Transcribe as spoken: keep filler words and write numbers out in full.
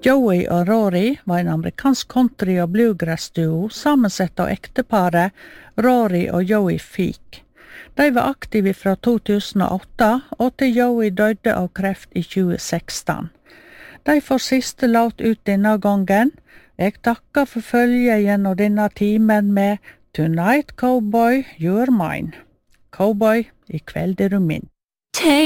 Joey og Rory var en amerikansk country- og bluegrass-duo sammensett av ekteparet Rory og Joey Feek. De var aktive fra to tusen og åtte, og til Joey døde av kreft i tjue seksten. De får siste låt ut denne gangen. Jeg takker for følget gjennom denne timen med Tonight Cowboy, You're Mine. Cowboy, i kveld er du min.